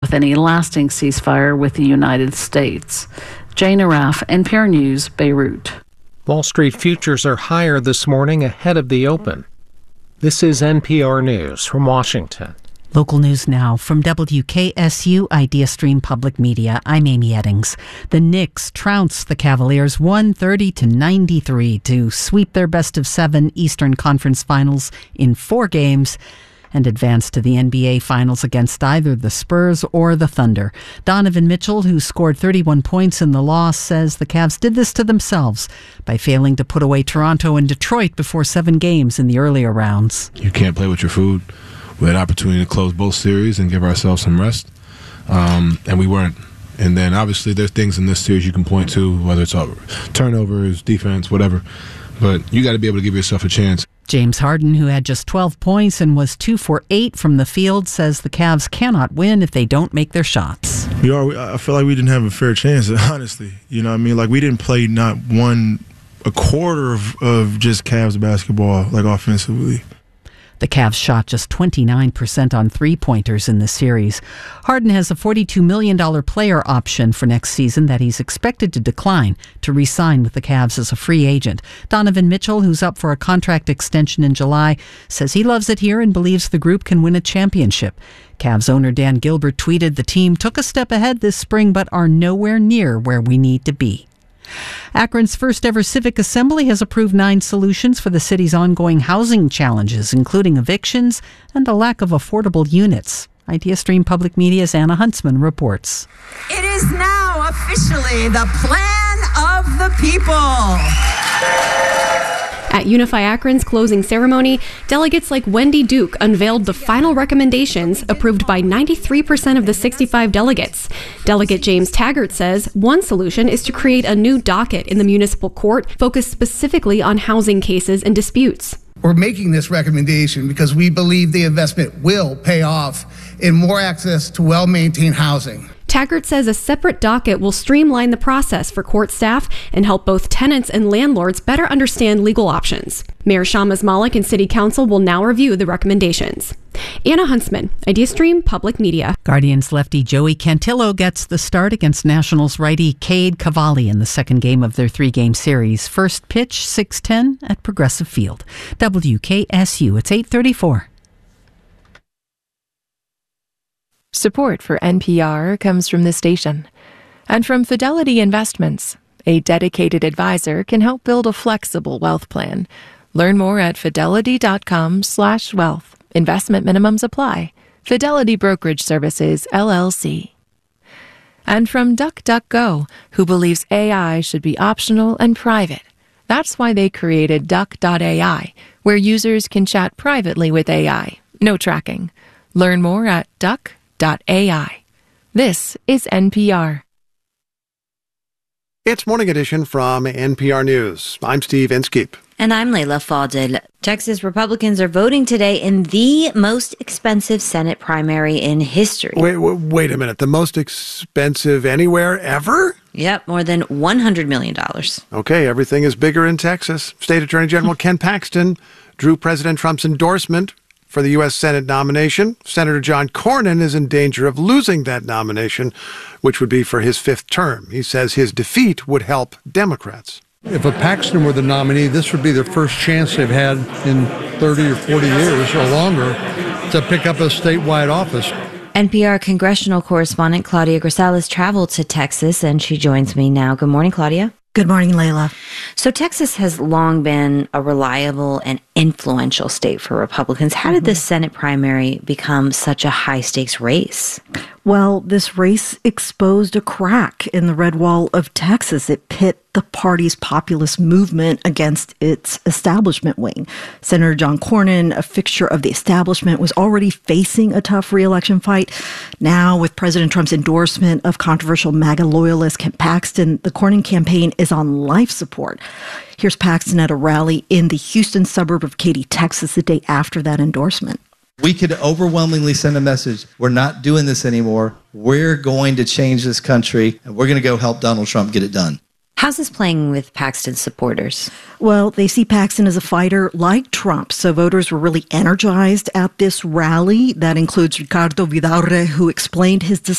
with any lasting ceasefire with the United States. Jane Araf, NPR News, Beirut. Wall Street futures are higher this morning ahead of the open. This is NPR News from Washington. Local news now from WKSU IdeaStream Public Media. I'm Amy Eddings. The Knicks trounced the Cavaliers 130-93 to sweep their best-of-7 Eastern Conference Finals in 4 games and advance to the NBA Finals against either the Spurs or the Thunder. Donovan Mitchell, who scored 31 points in the loss, says the Cavs did this to themselves by failing to put away Toronto and Detroit before 7 games in the earlier rounds. You can't play with your food. We had an opportunity to close both series and give ourselves some rest, and we weren't. And then obviously there's things in this series you can point to, whether it's turnovers, defense, whatever, but you got to be able to give yourself a chance. James Harden, who had just 12 points and was 2 for 8 from the field, says the Cavs cannot win if they don't make their shots. I feel like we didn't have a fair chance, honestly. You know what I mean? Like, we didn't play not a quarter of just Cavs basketball, like, offensively. The Cavs shot just 29% on three-pointers in the series. Harden has a $42 million player option for next season that he's expected to decline to re-sign with the Cavs as a free agent. Donovan Mitchell, who's up for a contract extension in July, says he loves it here and believes the group can win a championship. Cavs owner Dan Gilbert tweeted, "The team took a step ahead this spring but are nowhere near where we need to be." Akron's first ever civic assembly has approved 9 solutions for the city's ongoing housing challenges, including evictions and a lack of affordable units. IdeaStream Public Media's Anna Huntsman reports. It is now officially the plan of the people. At Unify Akron's closing ceremony, delegates like Wendy Duke unveiled the final recommendations approved by 93% of the 65 delegates. Delegate James Taggart says one solution is to create a new docket in the municipal court focused specifically on housing cases and disputes. We're making this recommendation because we believe the investment will pay off in more access to well-maintained housing. Taggart says a separate docket will streamline the process for court staff and help both tenants and landlords better understand legal options. Mayor Shahmaz Malik and City Council will now review the recommendations. Anna Huntsman, IdeaStream Public Media. Guardians lefty Joey Cantillo gets the start against Nationals righty Cade Cavalli in the second game of their 3-game series. First pitch, 6:10 at Progressive Field. WKSU, it's 8:34. Support for NPR comes from this station and from Fidelity Investments. A dedicated advisor can help build a flexible wealth plan. Learn more at fidelity.com/wealth. Investment minimums apply. Fidelity Brokerage Services, LLC. And from DuckDuckGo, who believes AI should be optional and private. That's why they created Duck.ai, where users can chat privately with AI. No tracking. Learn more at Duck.ai. This is NPR. It's Morning Edition from NPR News. I'm Steve Inskeep. And I'm Layla Fadel. Texas Republicans are voting today in the most expensive Senate primary in history. Wait a minute. The most expensive anywhere ever? Yep, more than $100 million. Okay, everything is bigger in Texas. State Attorney General Ken Paxton drew President Trump's endorsement for the U.S. Senate nomination. Senator John Cornyn is in danger of losing that nomination, which would be for his 5th term. He says his defeat would help Democrats. If a Paxton were the nominee, this would be their first chance they've had in 30 or 40 years or longer to pick up a statewide office. NPR congressional correspondent Claudia Grisales traveled to Texas, and she joins me now. Good morning, Claudia. Good morning, Layla. So Texas has long been a reliable and influential state for Republicans. How did the Senate primary become such a high-stakes race? Well, this race exposed a crack in the red wall of Texas. It pit the party's populist movement against its establishment wing. Senator John Cornyn, a fixture of the establishment, was already facing a tough re-election fight. Now, with President Trump's endorsement of controversial MAGA loyalist Ken Paxton, the Cornyn campaign is on life support. Here's Paxton at a rally in the Houston suburb of Katy, Texas, the day after that endorsement. We could overwhelmingly send a message. We're not doing this anymore. We're going to change this country, and we're going to go help Donald Trump get it done. How's this playing with Paxton's supporters? Well, they see Paxton as a fighter like Trump, so voters were really energized at this rally. That includes Ricardo Vidaurre, who explained his